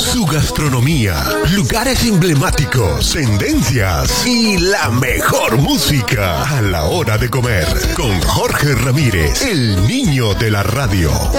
su gastronomía, lugares emblemáticos, tendencias y la mejor música a la hora de comer. Con Jorge Ramírez, el niño de la radio.